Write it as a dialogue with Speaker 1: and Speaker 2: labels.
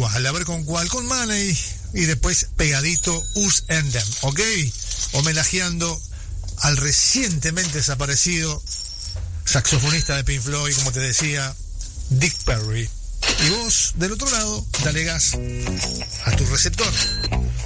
Speaker 1: cuál, a ver con cuál, con Money y después pegadito Us and Them, ¿ok? Homenajeando al recientemente desaparecido saxofonista de Pink Floyd, como te decía, Dick Perry. Y vos, del otro lado, dale gas a tu receptor.